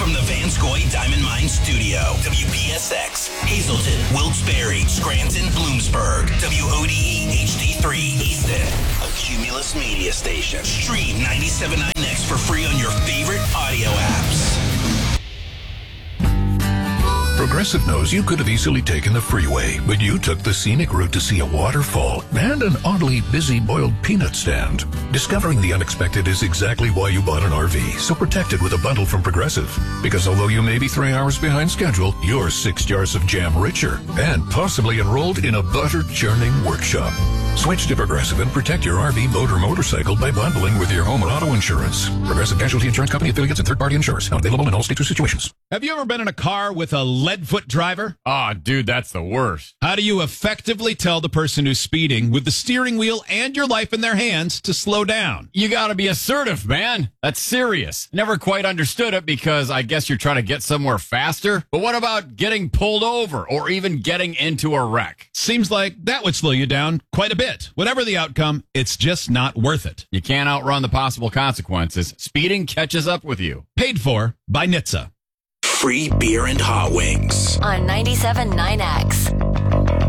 From the Vanscoy Diamond Mine Studio, WPSX, Hazleton, Wilkes-Barre, Scranton, Bloomsburg, WODE HD3 Easton, a Cumulus media station. Stream 97.9X for free on your favorite audio apps. Progressive knows you could have easily taken the freeway, but you took the scenic route to see a waterfall and an oddly busy boiled peanut stand. Discovering the unexpected is exactly why you bought an RV, so protect it with a bundle from Progressive. Because although you may be 3 hours behind schedule, you're 6 jars of jam richer and possibly enrolled in a butter churning workshop. Switch to Progressive and protect your RV, boat, or motorcycle by bundling with your home and auto insurance. Progressive Casualty Insurance Company affiliates and third-party insurers. Not available in all states or situations. Have you ever been in a car with a lead-foot driver? Oh, dude, that's the worst. How do you effectively tell the person who's speeding with the steering wheel and your life in their hands to slow down? You got to be assertive, man. That's serious. Never quite understood it because I guess you're trying to get somewhere faster. But what about getting pulled over or even getting into a wreck? Seems like that would slow you down quite a bit. Whatever the outcome, it's just not worth it. You can't outrun the possible consequences. Speeding catches up with you. Paid for by NHTSA. Free beer and hot wings. On 97.9X.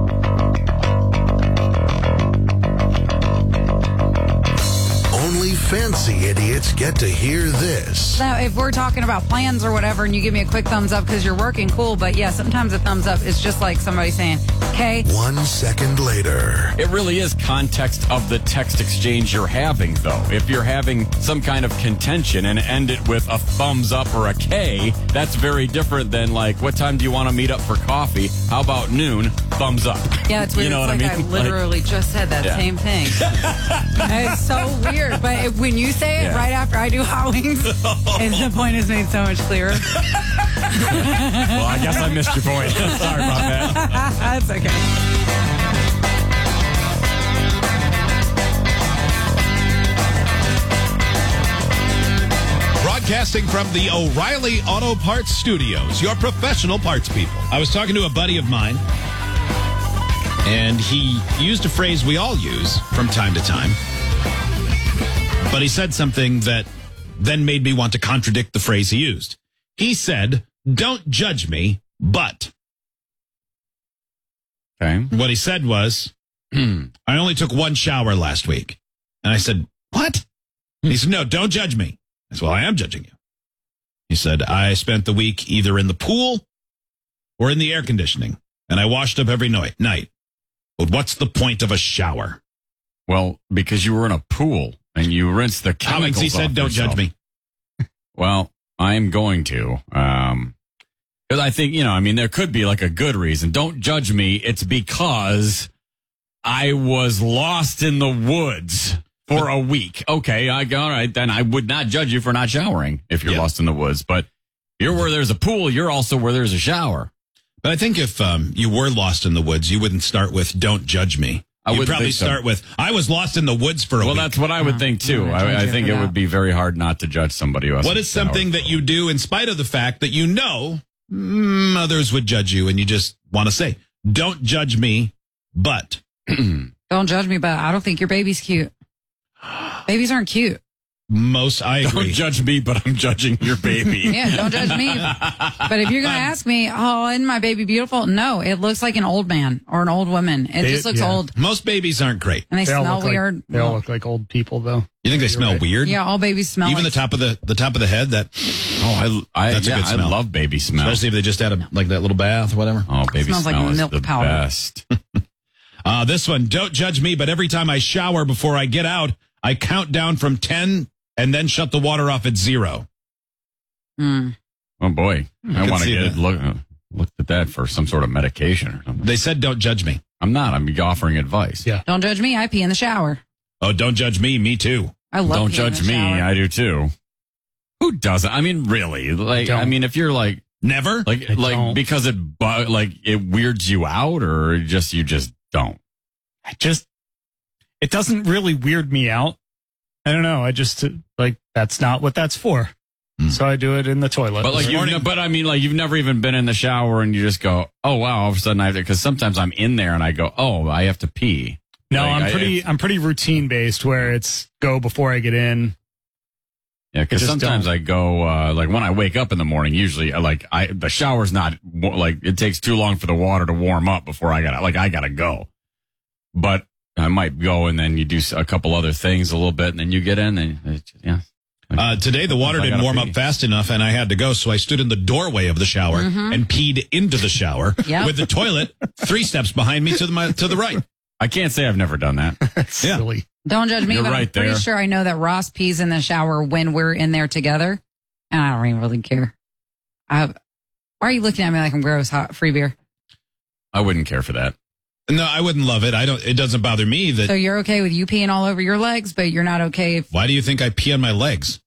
Only fancy idiots get to hear this. Now, if we're talking about plans or whatever and you give me a quick thumbs up because you're working, cool. But yeah, sometimes a thumbs up is just like somebody saying, okay. 1 second later. It really is context of the text exchange you're having, though. If you're having some kind of contention and end it with a thumbs up or a K, that's very different than like, what time do you want to meet up for coffee? How about noon? Thumbs up. Yeah, it's weird. You know it's what like I mean? I literally just said that same thing. It's so weird. But when you say it right after I do hot wings, the point is made so much clearer. Well, I guess I missed your point. Sorry about that. That's okay. Broadcasting from the O'Reilly Auto Parts Studios, your professional parts people. I was talking to a buddy of mine, and he used a phrase we all use from time to time. But he said something that then made me want to contradict the phrase he used. He said, "Don't judge me, but." Okay. What he said was, "I only took one shower last week." And I said, "What?" And he said, "No, don't judge me." I said, "Well, I am judging you." He said, "I spent the week either in the pool or in the air conditioning, and I washed up every night. But what's the point of a shower?" Well, because you were in a pool and you rinsed the chemicals Alex, he said, off "Don't yourself." judge me." Well, I'm going to. Because I think, there could be like a good reason. Don't judge me. It's because I was lost in the woods for a week. Okay, all right, then I would not judge you for not showering if you're lost in the woods. But you're where there's a pool, you're also where there's a shower. But I think if you were lost in the woods, you wouldn't start with "Don't judge me." You'd probably start with, "I was lost in the woods for a week." Well, that's what I would think, too. I think it would be very hard not to judge somebody who has What is something that you do in spite of the fact that you know others would judge you, and you just want to say, "Don't judge me, but." Don't judge me, but I don't think your baby's cute. Babies aren't cute. I agree. Don't judge me, but I'm judging your baby. Yeah, don't judge me. But if you're going to ask me, "Oh, isn't my baby beautiful?" No, it looks like an old man or an old woman. It just looks old. Most babies aren't great. And they smell weird. They all look like old people, though. You think they smell weird? Yeah, all babies smell Even like the top of the head. That's a good smell. I love baby smell. Especially if they just had that little bath or whatever. Oh, baby Smells like smell is milk the powder. best. This one, "Don't judge me, but every time I shower before I get out, I count down from 10 and then shut the water off at 0. Mm. Oh, boy. I want to see get that. looked at that for some sort of medication or something. They said, "Don't judge me." I'm not. I'm offering advice. Yeah. Don't judge me. I pee in the shower. Oh, don't judge me. Me too. I love Don't peeing in judge the me. shower. I do too. Who doesn't? I mean, really? Like, Don't. I mean, if you're like, Never? like because it weirds you out, or you just don't. It doesn't really weird me out. I don't know. I just that's not what that's for. So I do it in the toilet. But you've never even been in the shower and you just go, "Oh wow!" All of a sudden, I have to, because sometimes I'm in there and I go, "Oh, I have to pee." No, I'm pretty routine based where it's go before I get in. Yeah, because just sometimes don't. I go, like when I wake up in the morning, usually the shower's not, like it takes too long for the water to warm up before I gotta go. But I might go and then you do a couple other things a little bit and then you get in and yeah. Today, the water I didn't gotta warm pee. up fast enough, and I had to go, so I stood in the doorway of the shower and peed into the shower Yep. with the toilet 3 steps behind me to the right. I can't say I've never done that. Yeah. Silly. Don't judge me, You're but I'm right pretty there. sure I know that Ross pees in the shower when we're in there together, and I don't even really care. Why are you looking at me like I'm gross? Hot free beer. I wouldn't care for that. No, I wouldn't love it. It doesn't bother me that. So you're okay with you peeing all over your legs, but you're not okay if Why do you think I pee on my legs?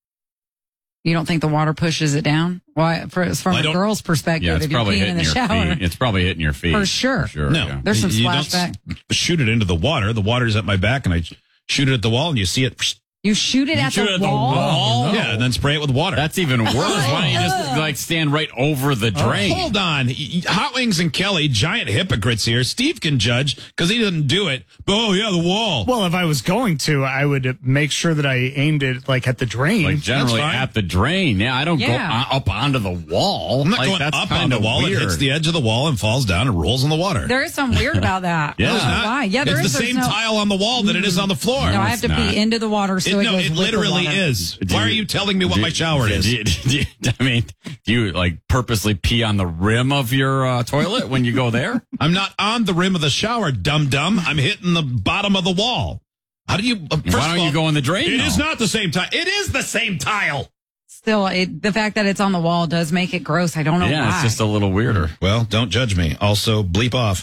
you don't think the water pushes it down? Why? From I a don't- girl's perspective, Yeah, it's if you're probably peeing in hitting the your shower, feet. It's probably hitting your feet. For sure. No, yeah. There's some You don't splashback. shoot it into the water. The water's at my back, and I shoot it at the wall, and you see it. You shoot it at shoot the it at the wall. wall? Yeah, and then spray it with water. That's even worse. Why don't you just like stand right over the drain? Hold on. Hot Wings and Kelly, giant hypocrites here. Steve can judge because he didn't do it. But, oh, yeah, the wall. Well, if I was going to, I would make sure that I aimed it like at the drain. Like generally That's fine. at the drain. Yeah, I don't Yeah. go up onto the wall. I'm not like, going that's up on kinda the wall. Weird. It hits the edge of the wall and falls down and rolls in the water. There is something weird about that. Yeah. I don't know Not- why? Yeah, there it's is. the There's same no- tile on the wall that it is on the floor. No, I have to not. pee into the water so it goes it with the literally water. is. Why are you telling me what my shower is? I mean, do you like purposely pee on the rim of your toilet when you go there? I'm not on the rim of the shower, dum-dum. I'm hitting the bottom of the wall. How do you... first Why of don't all, you go in the drain? It though? is not the same tile. It is the same tile. Still, the fact that it's on the wall does make it gross. I don't know Yeah, why. it's just a little weirder. Well, don't judge me. Also, bleep off.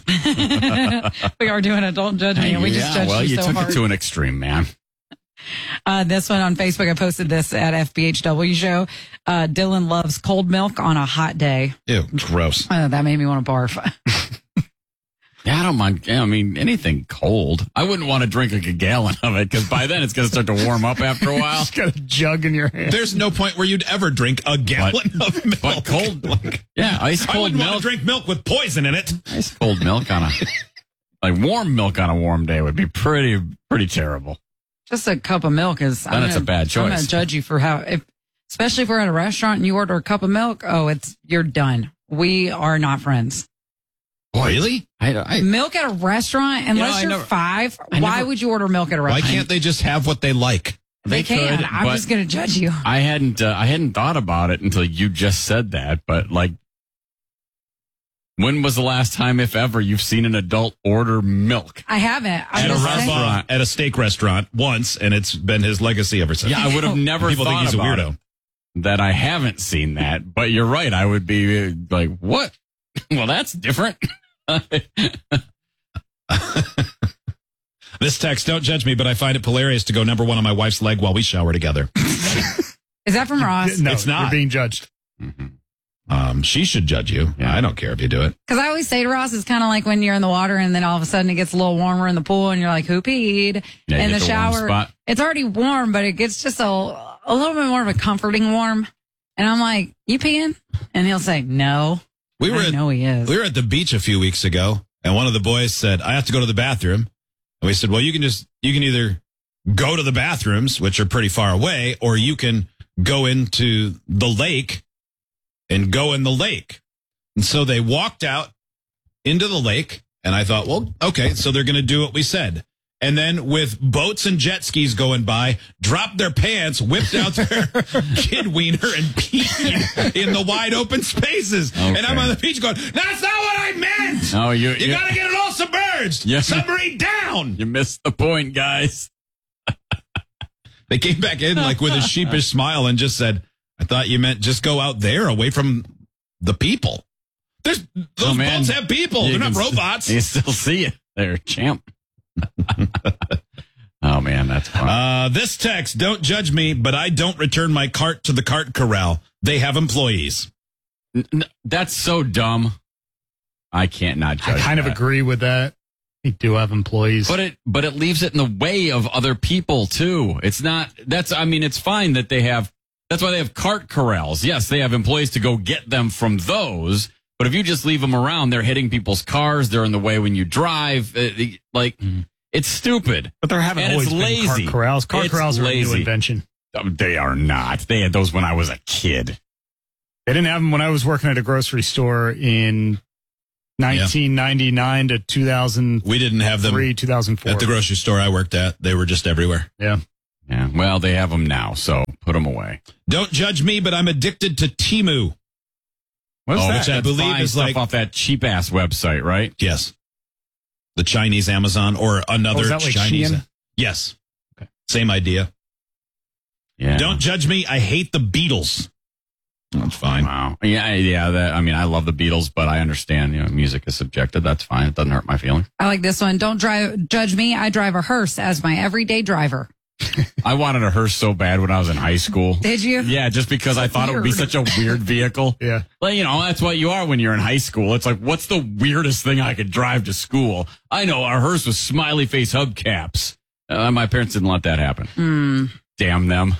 We are doing it. Don't judge me. We just judged well, you you so took hard. it to an extreme, man. This one on Facebook, I posted this at FBHW show. Dylan loves cold milk on a hot day. Ew, gross. That made me want to barf. Yeah, I don't mind. Yeah, I mean, anything cold. I wouldn't want to drink like a gallon of it because by then it's going to start to warm up after a while. Just got a jug in your hand. There's no point where you'd ever drink a gallon of milk. But cold, yeah, ice I cold wouldn't want milk. to drink milk with poison in it. Ice cold milk on a like warm milk on a warm day would be pretty terrible. Just a cup of milk is. Then it's a bad I'm going choice. to judge you for especially if we're at a restaurant and you order a cup of milk. Oh, you're done. We are not friends. Really? Milk at a restaurant, unless I you're never- 5, I why never- would you order milk at a Why restaurant? can't they just have what they like? They can. could, I'm but just going to judge you. I hadn't thought about it until you just said that. But like, when was the last time, if ever, you've seen an adult order milk? I haven't. I'm At a just saying. restaurant, at a steak restaurant once, and it's been his legacy ever since. Yeah, I would have never People think thought he's a about weirdo. it, that I haven't seen that. But you're right. I would be like, what? Well, that's different. This text, don't judge me, but I find it hilarious to go number 1 on my wife's leg while we shower together. Is that from Ross? No, It's not. You're being judged. She should judge you. Yeah. I don't care if you do it. Because I always say to Ross, it's kind of like when you're in the water and then all of a sudden it gets a little warmer in the pool and you're like, who peed? Yeah, you in the hit the warm shower, spot. it's already warm, but it gets just a little bit more of a comforting warm. And I'm like, you peeing? And he'll say, no. We were I know he is. We were at the beach a few weeks ago, and one of the boys said, I have to go to the bathroom. And we said, well, you can either go to the bathrooms, which are pretty far away, or you can go into the lake and go in the lake. And so they walked out into the lake, and I thought, well, okay, so they're going to do what we said. And then with boats and jet skis going by, dropped their pants, whipped out their kid wiener and peed in the wide open spaces. Okay. And I'm on the beach going, that's not what I meant. No, You got to get it all submerged. Yeah. Submarine down. You missed the point, guys. They came back in like with a sheepish smile and just said, I thought you meant just go out there away from the people. Those boats have people. They're not robots. You still see it there, champ. Oh, man, that's fun. This text, don't judge me, but I don't return my cart to the cart corral. They have employees. That's so dumb. I can't not judge I kind of that. agree with that. We do have employees. But it leaves it in the way of other people too. It's fine that they have, that's why they have cart corrals. Yes, they have employees to go get them from those. But if you just leave them around, they're hitting people's cars. They're in the way when you drive. It's stupid. But there haven't And always it's been lazy. cart corrals. Cart It's corrals are a new lazy. invention. They are not. They had those when I was a kid. They didn't have them when I was working at a grocery store in 1999 to 2003, We didn't have them 2004. at the grocery store I worked at. They were just everywhere. Yeah. Yeah. Well, they have them now, so put them away. Don't judge me, but I'm addicted to Temu. What's that? Which I That's believe buying is stuff like off that cheap ass website, right? Yes. The Chinese Amazon or another is that like Chinese. Shein? Yes. Okay. Same idea. Yeah. Don't judge me. I hate the Beatles. That's fine. Wow. Yeah. I love the Beatles, but I understand. Music is subjective. That's fine. It doesn't hurt my feelings. I like this one. Don't judge me. I drive a hearse as my everyday driver. I wanted a hearse so bad when I was in high school. Did you? Yeah, just because I thought it would be such a weird vehicle. Yeah. Well, that's what you are when you're in high school. It's like, what's the weirdest thing I could drive to school? I know, a hearse with smiley face hubcaps. My parents didn't let that happen. Damn them.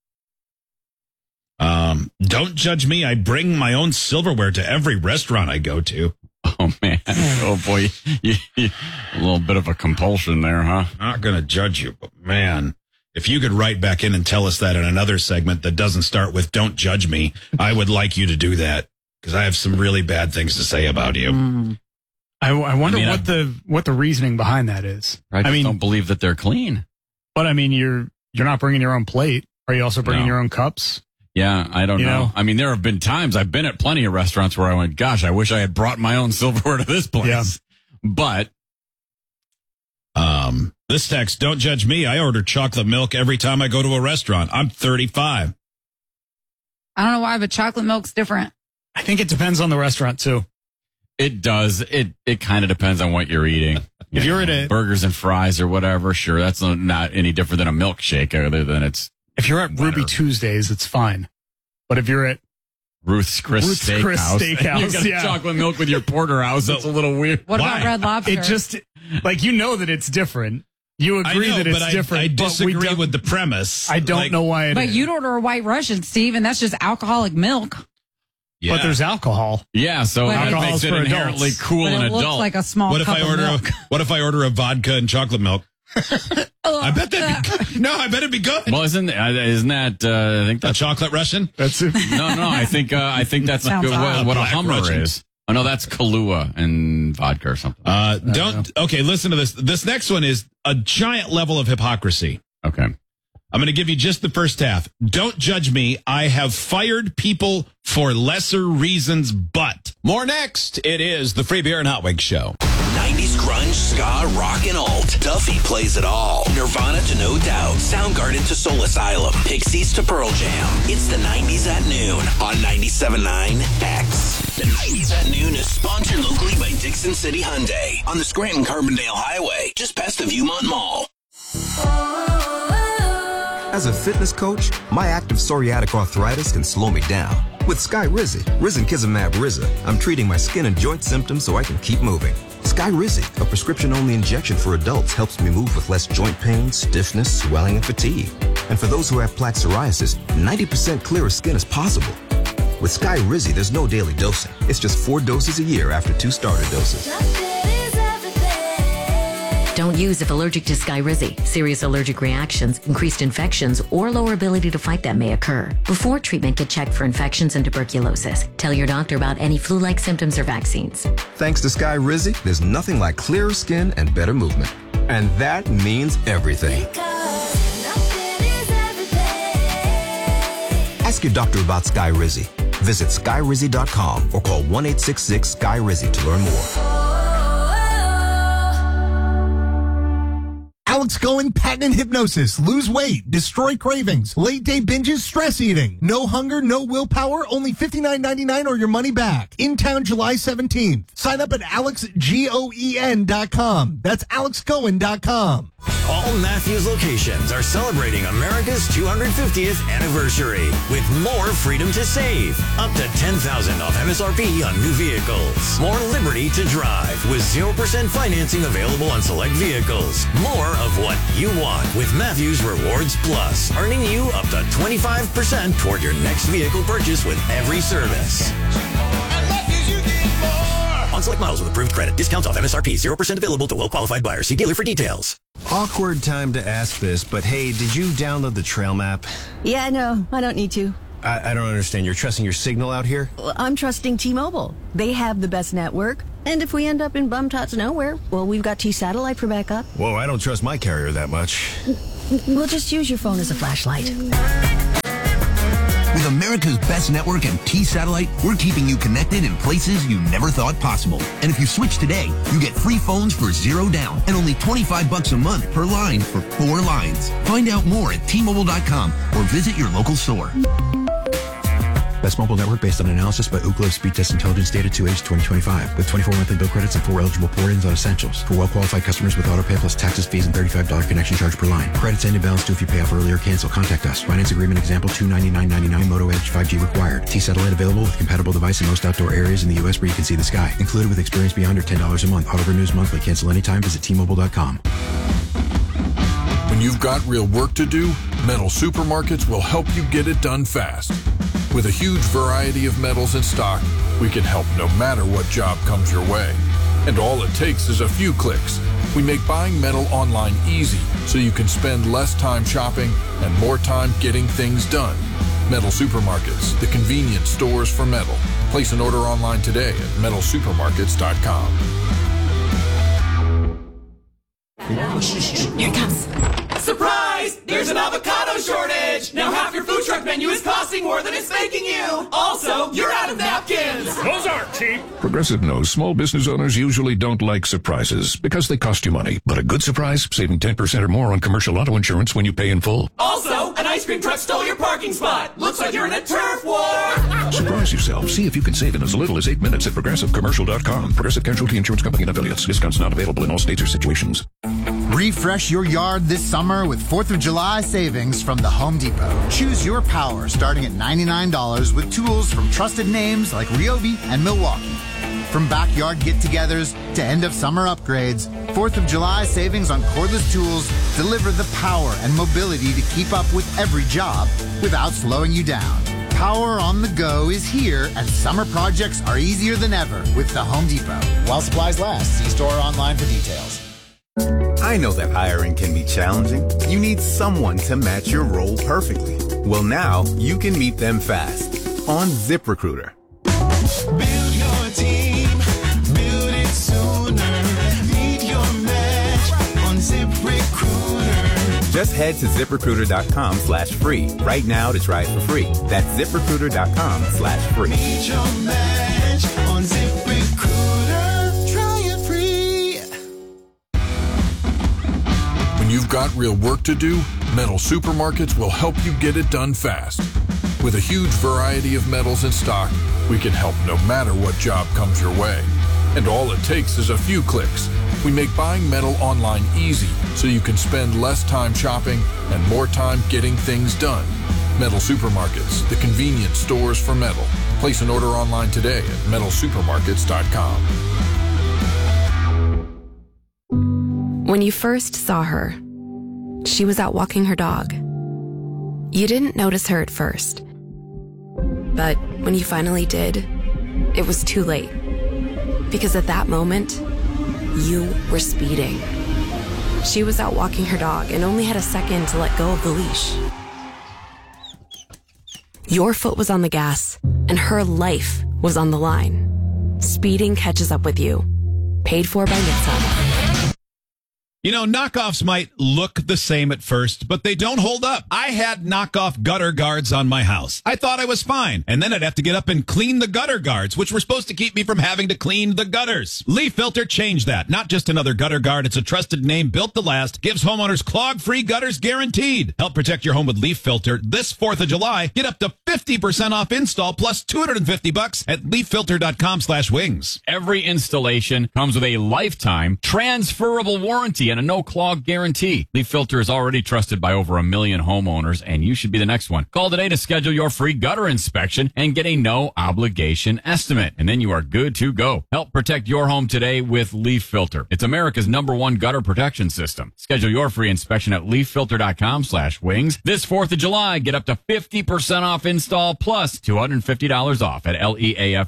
Don't judge me. I bring my own silverware to every restaurant I go to. Oh, man. Oh, boy. A little bit of a compulsion there, huh? Not going to judge you, but man, if you could write back in and tell us that in another segment that doesn't start with "don't judge me," I would like you to do that because I have some really bad things to say about you. I wonder what the reasoning behind that is. I just don't believe that they're clean. But I mean, you're not bringing your own plate. Are you also bringing No. your own cups? Yeah, I don't You know. know? I mean, there have been times I've been at plenty of restaurants where I went, gosh, I wish I had brought my own silverware to this place. Yeah. But This text, don't judge me. I order chocolate milk every time I go to a restaurant. I'm 35. I don't know why, but chocolate milk's different. I think it depends on the restaurant too. it does. It kind of depends on what you're eating. If you're at a burgers and fries or whatever, sure, that's not any different than a milkshake other than it's if you're at Ruby Tuesdays, it's fine. But if you're at Ruth's Chris Steakhouse, you got yeah. chocolate milk with your porterhouse, it's a little weird. What about Red Lobster? It just like that it's different. You agree that it's different. I but disagree with the premise. I don't know why. But you'd order a White Russian, Steve, and that's just alcoholic milk. Yeah. But there's alcohol. Yeah, so But that makes it for inherently adults. cool But and it looks adult. like a small What if cup I of order milk. what if I order a vodka and chocolate milk? I bet I bet it'd be good. Well, isn't that? I think A that's chocolate Russian? That's it. no. I think that's Sounds good, odd. what a Black Hummer Russian. is. Oh no, that's Kahlua and vodka or something. Okay, listen to this. This next one is a giant level of hypocrisy. Okay. I'm going to give you just the first half. Don't judge me. I have fired people for lesser reasons, but. More next. It is the Free Beer and Hot Wings Show. 90s grunge, ska, rock, and alt. Duffy plays it all. Nirvana to No Doubt. Soundgarden to Soul Asylum. Pixies to Pearl Jam. It's the 90s at noon on 97.9 X. The 90s at noon is sponsored locally by Dixon City Hyundai on the Scranton-Carbondale Highway, just past the Viewmont Mall. As a fitness coach, my active psoriatic arthritis can slow me down. With Skyrizi, Risankizumab Riza, I'm treating my skin and joint symptoms so I can keep moving. Skyrizi, a prescription-only injection for adults, helps me move with less joint pain, stiffness, swelling, and fatigue. And for those who have plaque psoriasis, 90% clearer skin is possible. With Skyrizi, there's no daily dosing. It's just 4 doses a year after 2 starter doses. Don't use if allergic to Skyrizi. Serious allergic reactions, increased infections, or lower ability to fight them may occur. Before treatment, get checked for infections and tuberculosis. Tell your doctor about any flu-like symptoms or vaccines. Thanks to Skyrizi, there's nothing like clearer skin and better movement. And that means everything. Ask your doctor about Skyrizi. Visit Skyrizi.com or call 1-866-SKY-RIZI to learn more. Alex Cohen, patent hypnosis, lose weight, destroy cravings, late day binges, stress eating, no hunger, no willpower, only $59.99 or your money back. In town July 17th. Sign up at AlexGoen.com. That's AlexCohen.com. All Matthews locations are celebrating America's 250th anniversary with more freedom to save. Up to $10,000 off MSRP on new vehicles. More liberty to drive with 0% financing available on select vehicles. More of what you want with Matthews Rewards Plus, earning you up to 25% toward your next vehicle purchase with every service. On select models with approved credit. Discounts off MSRP. 0% available to well-qualified buyers. See dealer for details. Awkward time to ask this, but hey, did you download the trail map? Yeah, no, I don't need to. I don't understand. You're trusting your signal out here? Well, I'm trusting T-Mobile. They have the best network. And if we end up in bum-tots nowhere, well, we've got T-Satellite for backup. Whoa, I don't trust my carrier that much. We'll just use your phone as a flashlight. With America's best network and T-Satellite, we're keeping you connected in places you never thought possible. And if you switch today, you get free phones for $0 down and only $25 a month per line for 4 lines. Find out more at T-Mobile.com or visit your local store. Best mobile network based on analysis by Ookla Speed Test Intelligence data to age 2025 with 24 monthly bill credits and 4 eligible port-ins on essentials. For well-qualified customers with autopay plus taxes, fees, and $35 connection charge per line. Credits end in balance due if you pay off early or cancel. Contact us. Finance agreement example $299.99 Moto Edge 5G required. T-Satellite available with compatible device in most outdoor areas in the U.S. where you can see the sky. Included with experience beyond or $10 a month. Auto renews monthly. Cancel anytime. Visit T-Mobile.com. When you've got real work to do, Metal Supermarkets will help you get it done fast. With a huge variety of metals in stock, we can help no matter what job comes your way. And all it takes is a few clicks. We make buying metal online easy so you can spend less time shopping and more time getting things done. Metal Supermarkets, the convenience stores for metal. Place an order online today at metalsupermarkets.com. Here it comes. Surprise! There's an avocado shortage! Now half your food truck menu is costing more than it's making you! Also, you're out of napkins! Those aren't cheap! Progressive knows small business owners usually don't like surprises because they cost you money. But a good surprise, saving 10% or more on commercial auto insurance when you pay in full. Also, an ice cream truck stole your parking spot! Looks like you're in a turf war! Surprise yourself. See if you can save in as little as 8 minutes at ProgressiveCommercial.com. Progressive Casualty Insurance Company and Affiliates. Discounts not available in all states or situations. Refresh your yard this summer with 4th of July savings from the Home Depot. Choose your power starting at $99 with tools from trusted names like Ryobi and Milwaukee. From backyard get-togethers to end-of-summer upgrades, 4th of July savings on cordless tools deliver the power and mobility to keep up with every job without slowing you down. Power on the go is here, and summer projects are easier than ever with the Home Depot. While supplies last, see store or online for details. I know that hiring can be challenging. You need someone to match your role perfectly. Well, now you can meet them fast on ZipRecruiter. Build your team, build it sooner. Meet your match on ZipRecruiter. Just head to ZipRecruiter.com/free right now to try it for free. That's ZipRecruiter.com/free. Meet your match on ZipRecruiter. Try it free. When you've got real work to do, Metal Supermarkets will help you get it done fast. With a huge variety of metals in stock, we can help no matter what job comes your way. And all it takes is a few clicks. We make buying metal online easy so you can spend less time shopping and more time getting things done. Metal Supermarkets, the convenience stores for metal. Place an order online today at metalsupermarkets.com. When you first saw her, she was out walking her dog. You didn't notice her at first. But when you finally did, it was too late. Because at that moment, you were speeding. She was out walking her dog and only had a second to let go of the leash. Your foot was on the gas, and her life was on the line. Speeding catches up with you. Paid for by Nissan. You know, knockoffs might look the same at first, but they don't hold up. I had knockoff gutter guards on my house. I thought I was fine. And then I'd have to get up and clean the gutter guards, which were supposed to keep me from having to clean the gutters. Leaf Filter changed that. Not just another gutter guard. It's a trusted name built to last. Gives homeowners clog-free gutters guaranteed. Help protect your home with Leaf Filter. This 4th of July, get up to 50% off install plus $250 at leaffilter.com/wings. Every installation comes with a lifetime transferable warranty and a no-clog guarantee. Leaf Filter is already trusted by over 1 million homeowners, and you should be the next one. Call today to schedule your free gutter inspection and get a no-obligation estimate, and then you are good to go. Help protect your home today with Leaf Filter. It's America's #1 gutter protection system. Schedule your free inspection at leaffilter.com/wings. This 4th of July, get up to 50% off install plus $250 off at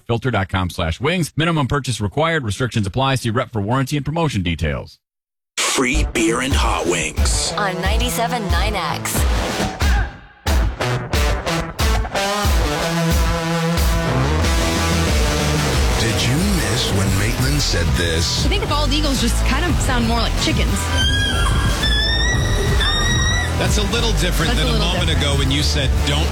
leaffilter.com/wings. Minimum purchase required. Restrictions apply. See rep for warranty and promotion details. free beer and hot wings. On 97.9X. Did you miss when Maitland said this? I think bald eagles just kind of sound more like chickens. That's a little different than a moment ago when you said, don't